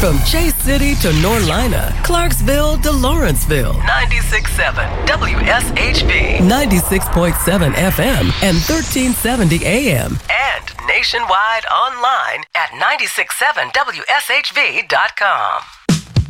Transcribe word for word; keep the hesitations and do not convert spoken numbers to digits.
From Chase City to Norlina, Clarksville to Lawrenceville. ninety-six point seven W S H B. ninety-six point seven F M and thirteen seventy A M. And nationwide online at nine six seven W S H V dot com.